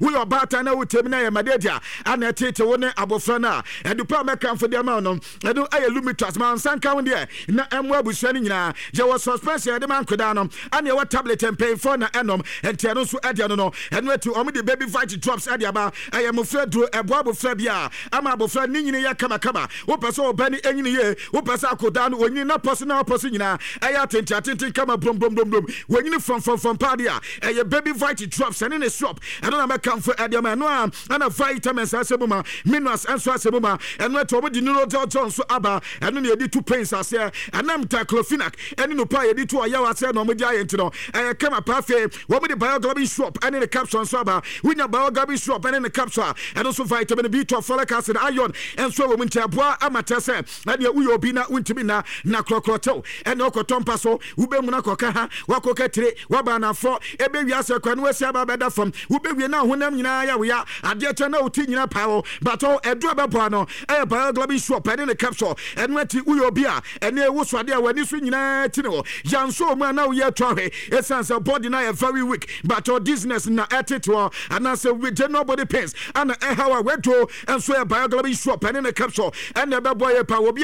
we are bata na utemina ya madedia ana tete wone abofrana edupa meka mfo de ma no edu aye lumitas man sanka wonde na emu abusua ni nyina je was suspension de man koda no ana wa tablet and pay for na enom ente no so ade no enu atu omo de baby fight drops ade aba aye mo fra duro ebo abofra bia ama abofra ni nyine ya kama wo pese obani enyine ye wo pese akoda no onyine na personal person nyina aye atenti kama brom wonyine from party aye baby fight drops and in a shop and na meka mfo ade ma no ana vitamins asebuma minerals enso asebuma enu atu omo de neuro so aba enu ne edi 2 pence ase anam taclofenac enu no pa edi 2 ayawa ase no mo di ayenti no kama pafe wo mo de bioglobin shop enu ne capsule so aba winya bioglobin shop enu ne capsule enu so vitamin B12 folic acid iron enso wo mo ntiaboa amatese enu uyo obi na untimi na krokroto enu okotompa so ube mu na koka ha wakoka tire waba na fo ebe wi ase kwa no ase aba beda fam ube wi na honam nyina ya we ade che na oti nyina pawo but edu abebo no bioglobin shop enu ne capsule enu ati uyo obi a enu ewo so ade a wani so nyina ti no yanso mu na wo ye twahe essence body na very weak but your dizziness na attitude and I say with nobody pains and how I went to and so bioglobin shop enu ne capsule and the boy pa